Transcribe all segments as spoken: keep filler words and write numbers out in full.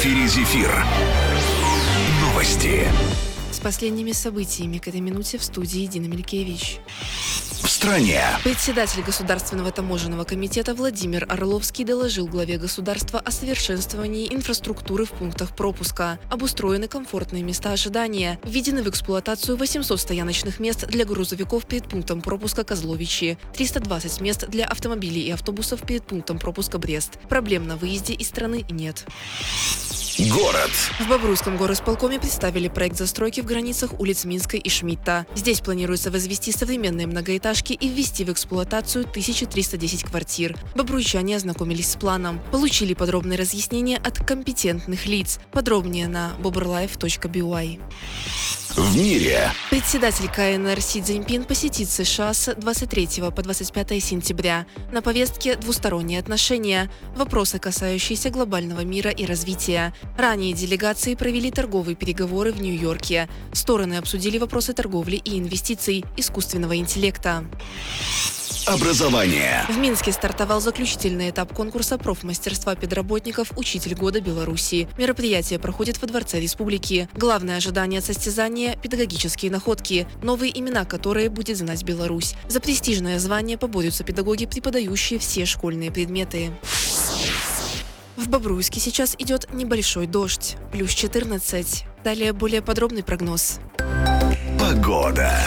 эфире «Зефир». Новости. С последними событиями к этой минуте в студии Дина Мелькевич. В стране. Председатель Государственного таможенного комитета Владимир Орловский доложил главе государства о совершенствовании инфраструктуры в пунктах пропуска. Обустроены комфортные места ожидания. Введены в эксплуатацию восемьсот стояночных мест для грузовиков перед пунктом пропуска Козловичи, триста двадцать мест для автомобилей и автобусов перед пунктом пропуска Брест. Проблем на выезде из страны нет. Город. В Бобруйском горосполкоме представили проект застройки в границах улиц Минской и Шмидта. Здесь планируется возвести современные многоэтажки и ввести в эксплуатацию тысячу триста десять квартир. Бобруйчане ознакомились с планом, получили подробные разъяснения от компетентных лиц. Подробнее на бобрлайф точка би уай. В мире. Председатель ка эн эр Си Цзиньпин посетит США с двадцать третьего по двадцать пятое сентября. На повестке двусторонние отношения, вопросы, касающиеся глобального мира и развития. Ранее делегации провели торговые переговоры в Нью-Йорке. Стороны обсудили вопросы торговли и инвестиций, искусственного интеллекта. Образование. В Минске стартовал заключительный этап конкурса профмастерства педработников «Учитель года Беларуси». Мероприятие проходит во Дворце Республики. Главное ожидание от состязания – педагогические находки, новые имена, которые будет знать Беларусь. За престижное звание поборются педагоги, преподающие все школьные предметы. В Бобруйске сейчас идет небольшой дождь, плюс четырнадцать. Далее более подробный прогноз. Погода.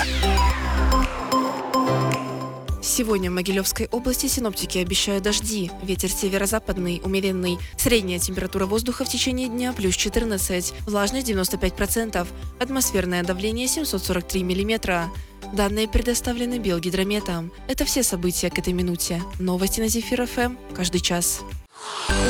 Сегодня в Могилевской области синоптики обещают дожди. Ветер северо-западный, умеренный. Средняя температура воздуха в течение дня плюс четырнадцать. Влажность девяносто пять процентов. Атмосферное давление семьсот сорок три миллиметра. Данные предоставлены Белгидрометом. Это все события к этой минуте. Новости на Зефир эф эм каждый час.